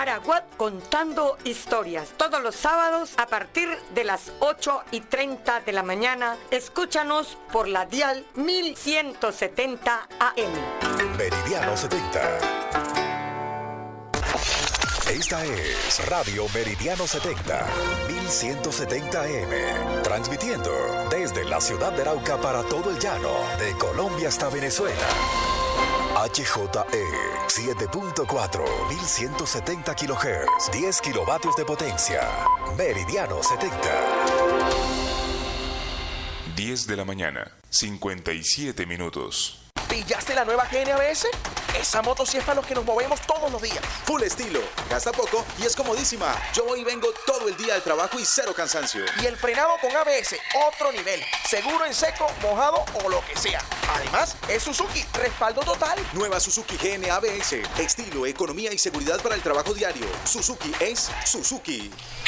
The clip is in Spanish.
Araguat contando historias. Todos los sábados a partir de las 8:30 de la mañana. Escúchanos por la dial 1170 AM. Meridiano 70. Esta es Radio Meridiano 70, 1170 AM, transmitiendo desde la ciudad de Arauca para todo el llano, de Colombia hasta Venezuela. HJE 7.4, 1170 kHz, 10 kilovatios de potencia. Meridiano 70. 10 de la mañana, 57 minutos. ¿Pillaste la nueva GNABS? Esa moto sí es para los que nos movemos todos los días. Full estilo, gasta poco y es comodísima. Yo voy y vengo todo el día al trabajo y cero cansancio. Y el frenado con ABS, otro nivel. Seguro en seco, mojado o lo que sea. Además, es Suzuki, respaldo total. Nueva Suzuki GNABS, estilo, economía y seguridad para el trabajo diario. Suzuki es Suzuki.